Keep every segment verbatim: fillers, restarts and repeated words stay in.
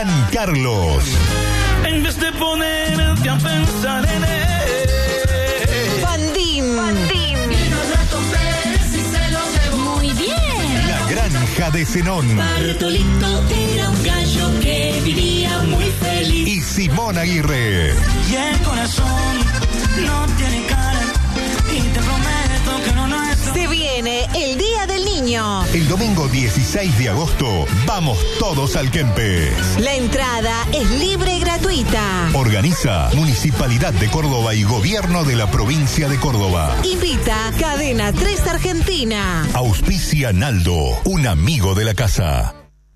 San Carlos. En vez de ponerte a pensar en él. Bandín. Bandín. Muy bien. La Granja de Zenón. Bartolito era un gallo que vivía muy feliz. Y Simón Aguirre. Y el corazón no tiene cara. Y te prometo que no nuestro. Se viene el Día del Niño. El domingo dieciséis de agosto, vamos todos al Kempes. La entrada es libre y gratuita. Organiza Municipalidad de Córdoba y Gobierno de la Provincia de Córdoba. Invita Cadena tres Argentina. Auspicia Naldo, un amigo de la casa.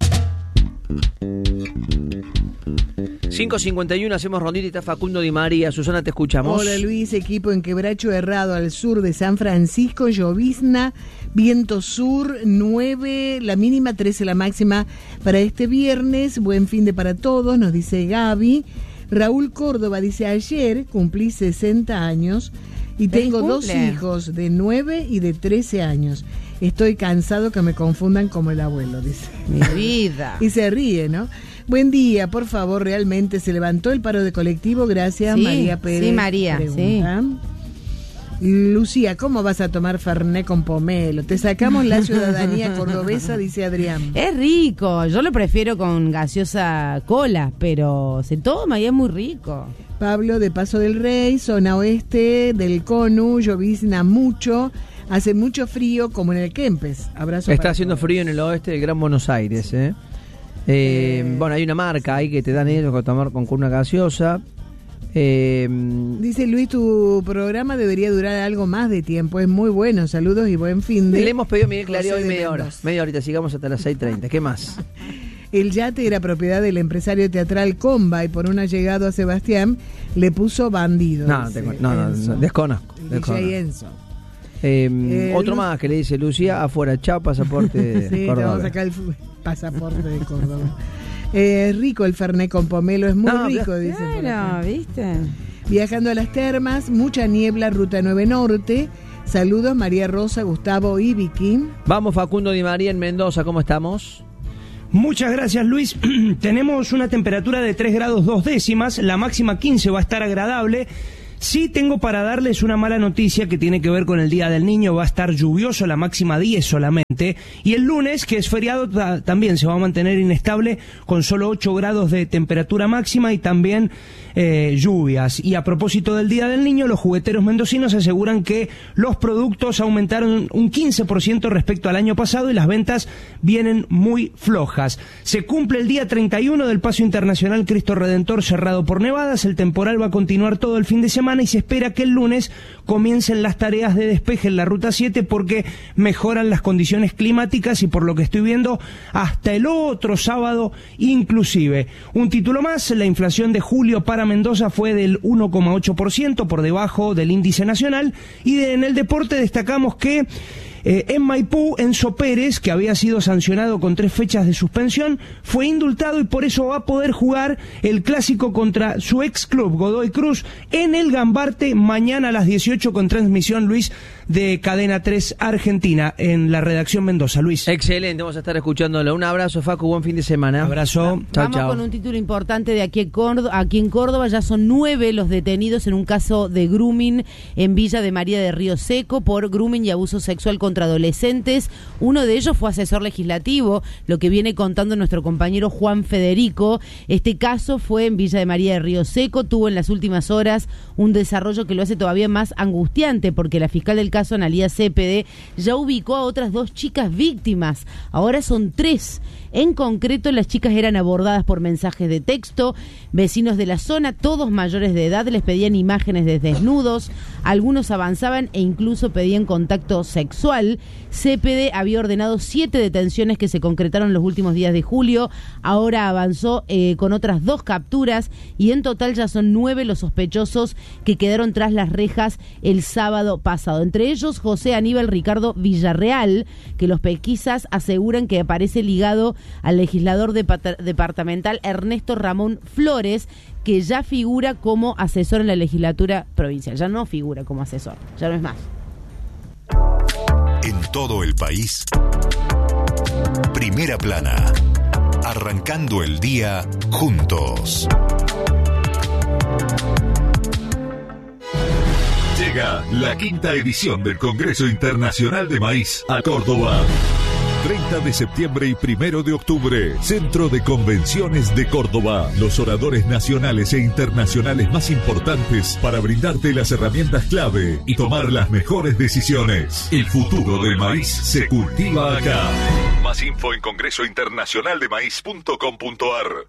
cinco cincuenta y uno, hacemos rondita y está Facundo Di María. Susana, te escuchamos. Hola Luis, equipo en Quebracho Herrado al sur de San Francisco, llovizna, viento sur nueve, la mínima trece, la máxima para este viernes. Buen fin de para todos, nos dice Gaby. Raúl Córdoba dice, ayer cumplí sesenta años y tengo dos hijos de nueve y de trece años. Estoy cansado que me confundan como el abuelo, dice. Mi vida. Y se ríe, ¿no? Buen día, por favor, realmente se levantó el paro de colectivo, gracias, Sí, María Pérez. sí, María, pregunta. Lucía, ¿cómo vas a tomar Fernet con pomelo? Te sacamos la ciudadanía cordobesa, dice Adrián. Es rico, yo lo prefiero con gaseosa cola, pero se toma y es muy rico. Pablo de Paso del Rey, zona oeste del Conu, llovizna mucho, hace mucho frío como en el Kempes. Abrazo. Está para haciendo todos. frío en el oeste del Gran Buenos Aires, ¿eh? Eh, eh, bueno, hay una marca ahí que te dan ellos con tomar con una gaseosa. Eh, Dice Luis, tu programa debería durar algo más de tiempo, es muy bueno, saludos y buen fin de... le hemos pedido a Miguel Clary José hoy de media hora. Mendoza. Media horita, sigamos hasta las seis treinta. ¿Qué más? El yate era propiedad del empresario teatral Comba y por un allegado a Sebastián le puso bandido. No, dice tengo, no, no, Enzo. no, desconozco. El desconozco. D J Enzo. Eh, Eh, otro Lu- más que le dice Lucía, afuera, chao, pasaporte. Sí, te Córdoba. vamos a sacar el fu- pasaporte de Córdoba. Eh, rico el Fernet con pomelo, es muy No, rico, claro, dice. por Claro, acá. ¿viste? Viajando a las termas, mucha niebla, ruta nueve Norte. Saludos María Rosa, Gustavo y Vicky. Vamos, Facundo Di María en Mendoza, ¿cómo estamos? Muchas gracias, Luis. Tenemos una temperatura de tres grados dos décimas, la máxima quince va a estar agradable. Sí tengo para darles una mala noticia que tiene que ver con el Día del Niño, va a estar lluvioso, la máxima diez solamente, y el lunes, que es feriado, ta- también se va a mantener inestable con solo ocho grados de temperatura máxima y también eh, lluvias. Y a propósito del Día del Niño, los jugueteros mendocinos aseguran que los productos aumentaron un quince por ciento respecto al año pasado y las ventas vienen muy flojas. Se cumple el día treinta y uno del Paso Internacional Cristo Redentor cerrado por nevadas, el temporal va a continuar todo el fin de semana y se espera que el lunes comiencen las tareas de despeje en la Ruta siete porque mejoran las condiciones climáticas y por lo que estoy viendo hasta el otro sábado inclusive. Un título más, la inflación de julio para Mendoza fue del uno coma ocho por ciento por debajo del índice nacional y de, en el deporte destacamos que Eh, en Maipú, Enzo Pérez, que había sido sancionado con tres fechas de suspensión, fue indultado y por eso va a poder jugar el clásico contra su ex club, Godoy Cruz, en el Gambarte, mañana a las dieciocho con transmisión, Luis, de Cadena tres Argentina, en la redacción Mendoza. Luis. Excelente, vamos a estar escuchándolo. Un abrazo, Facu, buen fin de semana. Abrazo. Chao, Vamos chao. con un título importante de aquí en, Córdoba, aquí en Córdoba. Ya son nueve los detenidos en un caso de grooming en Villa de María de Río Seco por grooming y abuso sexual contra adolescentes. Uno de ellos fue asesor legislativo, lo que viene contando nuestro compañero Juan Federico. Este caso fue en Villa de María de Río Seco, tuvo en las últimas horas un desarrollo que lo hace todavía más angustiante porque la fiscal del caso, Analía Cepede, ya ubicó a otras dos chicas víctimas. Ahora son tres. En concreto, las chicas eran abordadas por mensajes de texto, vecinos de la zona, todos mayores de edad, les pedían imágenes de desnudos, algunos avanzaban e incluso pedían contacto sexual. C P D había ordenado siete detenciones que se concretaron los últimos días de julio, ahora avanzó eh, con otras dos capturas y en total ya son nueve los sospechosos que quedaron tras las rejas el sábado pasado. Entre ellos, José Aníbal Ricardo Villarreal, que los pesquisas aseguran que aparece ligado al legislador depart- departamental Ernesto Ramón Flores, que ya figura como asesor en la legislatura provincial. Ya no figura como asesor, ya no es más. En todo el país, Primera Plana, Arrancando el día juntos. Llega la quinta edición del Congreso Internacional de Maíz a Córdoba. treinta de septiembre y primero de octubre, Centro de Convenciones de Córdoba. Los oradores nacionales e internacionales más importantes para brindarte las herramientas clave y tomar las mejores decisiones. El futuro del maíz se cultiva acá. Más info en congreso internacional de maíz punto com punto a r.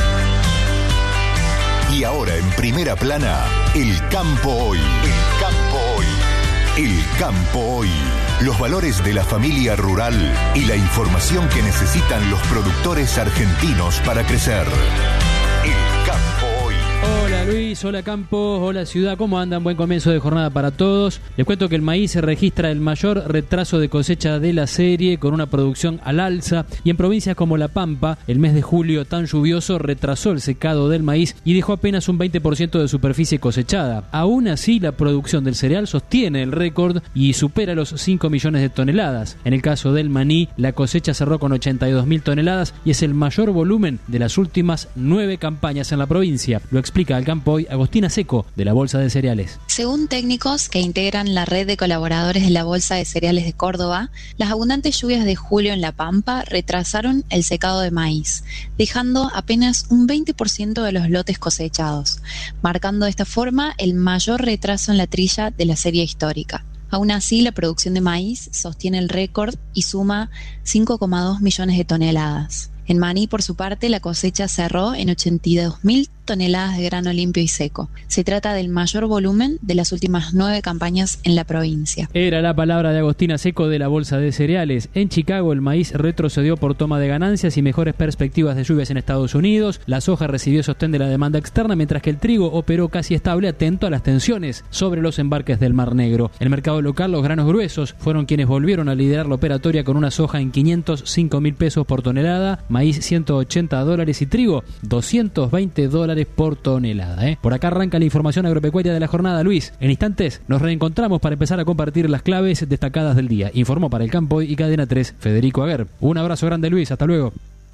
Y ahora en primera plana, el campo hoy. El campo hoy. El campo hoy. Los valores de la familia rural y la información que necesitan los productores argentinos para crecer. El campo hoy. Hola Luis, hola Campo, hola Ciudad, ¿cómo andan? Buen comienzo de jornada para todos. Les cuento que el maíz se registra el mayor retraso de cosecha de la serie, con una producción al alza, y en provincias como La Pampa, el mes de julio tan lluvioso retrasó el secado del maíz y dejó apenas un veinte por ciento de superficie cosechada. Aún así, la producción del cereal sostiene el récord y supera los cinco millones de toneladas. En el caso del maní, la cosecha cerró con ochenta y dos mil toneladas y es el mayor volumen de las últimas nueve campañas en la provincia. Lo explica al Campo hoy Agostina Seco, de la Bolsa de Cereales. Según técnicos que integran la red de colaboradores de la Bolsa de Cereales de Córdoba, las abundantes lluvias de julio en La Pampa retrasaron el secado de maíz, dejando apenas un veinte por ciento de los lotes cosechados, marcando de esta forma el mayor retraso en la trilla de la serie histórica. Aún así, la producción de maíz sostiene el récord y suma cinco coma dos millones de toneladas. En maní, por su parte, la cosecha cerró en ochenta y dos mil toneladas de grano limpio y seco. Se trata del mayor volumen de las últimas nueve campañas en la provincia. Era la palabra de Agostina Seco, de la Bolsa de Cereales. En Chicago, el maíz retrocedió por toma de ganancias y mejores perspectivas de lluvias en Estados Unidos. La soja recibió sostén de la demanda externa, mientras que el trigo operó casi estable, atento a las tensiones sobre los embarques del Mar Negro. En el mercado local, los granos gruesos fueron quienes volvieron a liderar la operatoria, con una soja en quinientos cinco mil pesos por tonelada, maíz ciento ochenta dólares y trigo doscientos veinte dólares por tonelada. ¿eh? Por acá arranca la información agropecuaria de la jornada, Luis. En instantes nos reencontramos para empezar a compartir las claves destacadas del día. Informó para el Campo y Cadena tres Federico Aguer. Un abrazo grande, Luis. Hasta luego.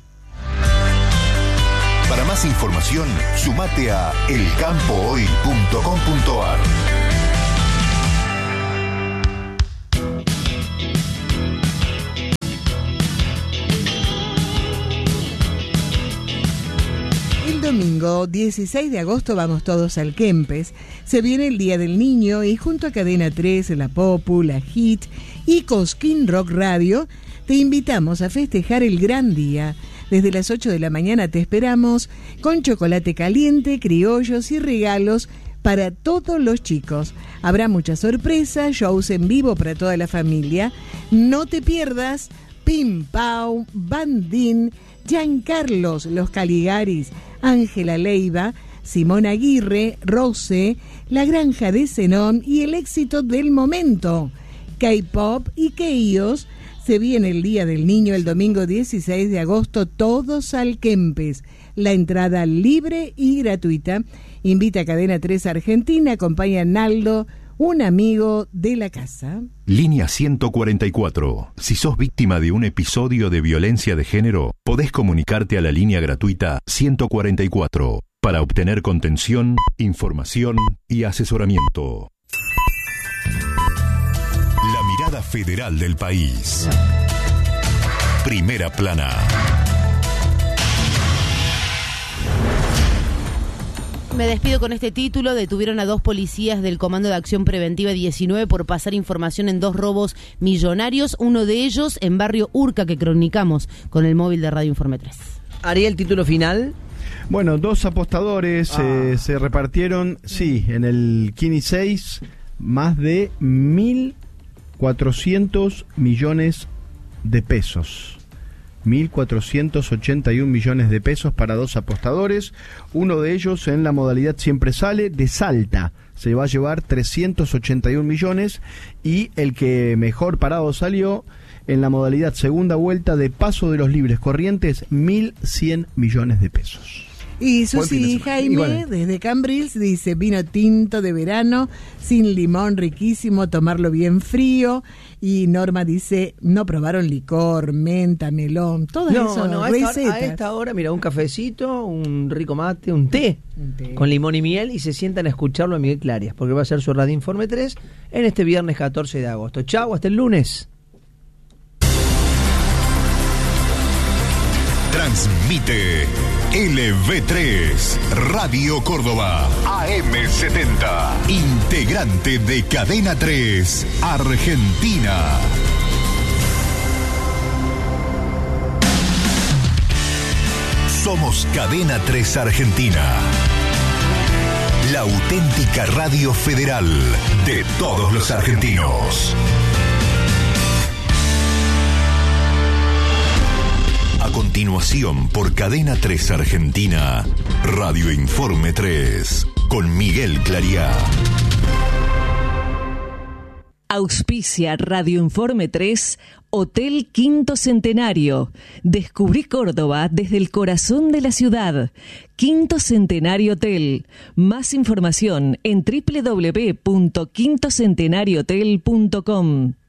Para más información, sumate a el campo hoy punto com punto a r. Domingo dieciséis de agosto vamos todos al Kempes. Se viene el Día del Niño y junto a Cadena tres, La Popu, La Hit y Cosquín Rock Radio te invitamos a festejar el gran día. Desde las ocho de la mañana te esperamos con chocolate caliente, criollos y regalos para todos los chicos. Habrá muchas sorpresas, shows en vivo para toda la familia. No te pierdas Pim Pau, Bandín, Giancarlos, Los Caligaris, Ángela Leiva, Simón Aguirre, Rose, La Granja de Zenón y el éxito del momento, K-Pop y Keios. Se viene el Día del Niño el domingo dieciséis de agosto, todos al Kempes. La entrada libre y gratuita. Invita a Cadena tres Argentina, acompaña a Naldo, un amigo de la casa. Línea ciento cuarenta y cuatro. Si sos víctima de un episodio de violencia de género, podés comunicarte a la línea gratuita ciento cuarenta y cuatro para obtener contención, información y asesoramiento. La mirada federal del país. Primera plana. Me despido con este título. Detuvieron a dos policías del Comando de Acción Preventiva diecinueve por pasar información en dos robos millonarios, uno de ellos en Barrio Urca, que cronicamos con el móvil de Radio Informe tres. ¿Haría el título final? Bueno, dos apostadores ah. eh, se repartieron, sí, en el Kini seis, más de mil cuatrocientos millones de pesos. mil cuatrocientos ochenta y un millones de pesos para dos apostadores. Uno de ellos en la modalidad siempre sale de Salta. Se va a llevar trescientos ochenta y un millones. Y el que mejor parado salió en la modalidad segunda vuelta de Paso de los Libres Corrientes, mil cien millones de pesos. Y Buen fin de Susi semana. Jaime, Igualmente. desde Cambrils, dice vino tinto de verano, sin limón, riquísimo, tomarlo bien frío. Y Norma dice, no probaron licor, menta, melón, todas No, esas no, a esta, hora, recetas. a esta hora, mira, un cafecito, un rico mate, un té, Un té. con limón y miel y se sientan a escucharlo a Miguel Clarias, porque va a ser su Radio Informe tres en este viernes catorce de agosto. Chau, hasta el lunes. Transmite L V tres, Radio Córdoba, A M setenta, integrante de Cadena tres, Argentina. Somos Cadena tres Argentina, la auténtica radio federal de todos los argentinos. A continuación, por Cadena tres Argentina, Radio Informe tres, con Miguel Clariá. Auspicia Radio Informe tres, Hotel Quinto Centenario. Descubrí Córdoba desde el corazón de la ciudad. Quinto Centenario Hotel. Más información en doble u doble u doble u punto quinto centenario hotel punto com.